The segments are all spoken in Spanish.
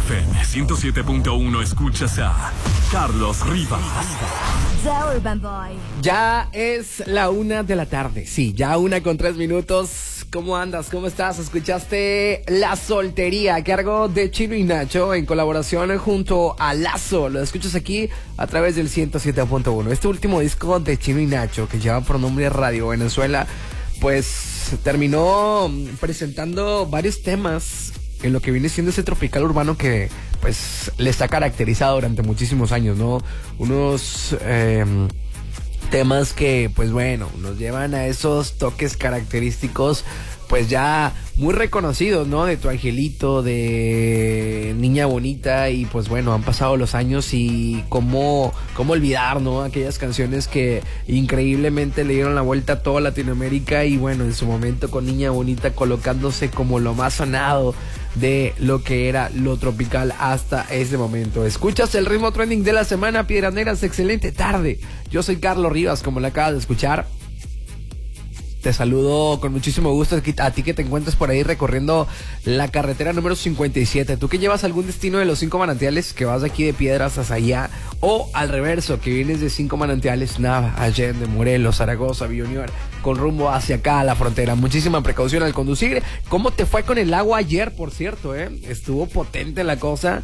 FM 107.1 escuchas a Carlos Rivas. The Urban Boy. Ya es la 1 de la tarde. Sí, ya 1:03. ¿Cómo andas? ¿Cómo estás? Escuchaste La Soltería a cargo de Chino y Nacho en colaboración junto a Lazo. Lo escuchas aquí a través del 107.1. Este último disco de Chino y Nacho, que lleva por nombre Radio Venezuela, pues terminó presentando varios temas en lo que viene siendo ese tropical urbano que pues les ha caracterizado durante muchísimos años, ¿no? Unos temas que pues bueno, nos llevan a esos toques característicos pues ya muy reconocidos, ¿no? De Tu Angelito, de Niña Bonita, y pues bueno, han pasado los años y cómo olvidar, ¿no? Aquellas canciones que increíblemente le dieron la vuelta a toda Latinoamérica y bueno, en su momento con Niña Bonita colocándose como lo más sonado de lo que era lo tropical hasta ese momento. Escuchas el ritmo trending de la semana, Piedras Negras, excelente tarde. Yo soy Carlos Rivas, como le acabas de escuchar. Te saludo con muchísimo gusto a ti que te encuentras por ahí recorriendo la carretera número 57. Tú que llevas algún destino de los 5 manantiales, que vas de aquí de Piedras hasta allá, o al reverso, que vienes de 5 manantiales, Nava, Allende, Morelos, Zaragoza, Villonier, con rumbo hacia acá a la frontera. Muchísima precaución al conducir. ¿Cómo te fue con el agua ayer, por cierto? Estuvo potente la cosa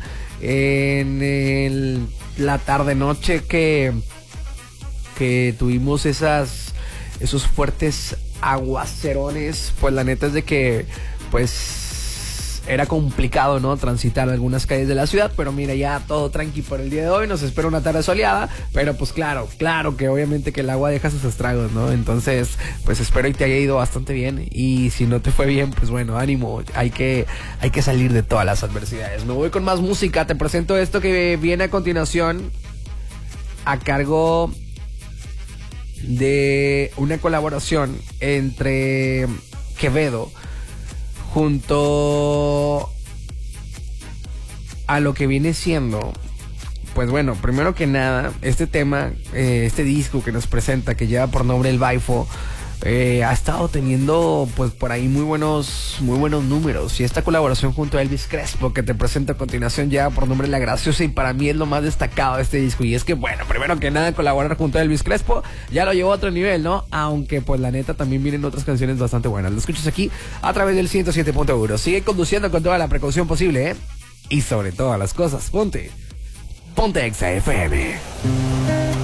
en la tarde-noche que tuvimos esos fuertes aguacerones. Pues la neta es de que pues era complicado, ¿no? Transitar algunas calles de la ciudad, pero mira, ya todo tranqui por el día de hoy. Nos espera una tarde soleada, pero pues claro que obviamente que el agua deja sus estragos, ¿no? Entonces pues espero y te haya ido bastante bien, y si no te fue bien, pues bueno, ánimo, hay que salir de todas las adversidades. Me voy con más música. Te presento esto que viene a continuación a cargo de una colaboración entre Quevedo junto a lo que viene siendo, pues bueno, primero que nada, este tema, este disco que nos presenta, que lleva por nombre El Baifo, ha estado teniendo pues por ahí muy buenos números, y esta colaboración junto a Elvis Crespo que te presento a continuación lleva por nombre La Graciosa, y para mí es lo más destacado de este disco. Y es que bueno, primero que nada, colaborar junto a Elvis Crespo ya lo llevó a otro nivel, ¿no? Aunque pues la neta también vienen otras canciones bastante buenas. Lo escuchas aquí a través del 107.1. Sigue conduciendo con toda la precaución posible, y sobre todas las cosas, ponte Exa FM.